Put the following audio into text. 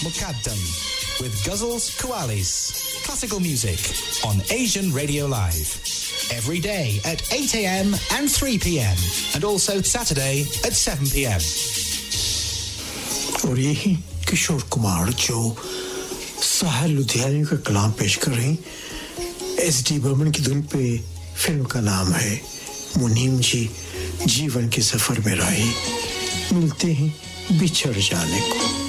Muqaddam with Ghazals Qawwalis. Classical music on Asian Radio Live. Every day at 8 a.m. and 3 p.m. and also Saturday at 7 p.m. और यही किशोर कुमार जो साहिल लुधियानी का कलाम पेश कर रहे हैं एसडी बर्मन की धुन पे फिल्म का नाम है मुनीम जी जीवन के सफर में राही मिलते हैं बिछड़ जाने को